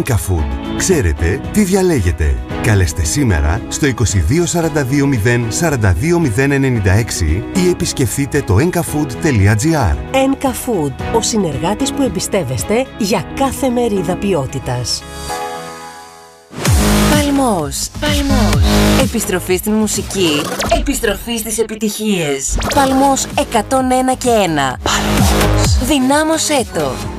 Encafood. Ξέρετε τι διαλέγετε. Καλέστε σήμερα στο 22 42 0 42 096 ή επισκεφτείτε το encafood.gr. Encafood, ο συνεργάτης που εμπιστεύεστε για κάθε μερίδα ποιότητας. Παλμός. Επιστροφή στην μουσική. Επιστροφή στις επιτυχίες. Παλμός 101 και 1. Παλμός. Δυνάμωσέ το.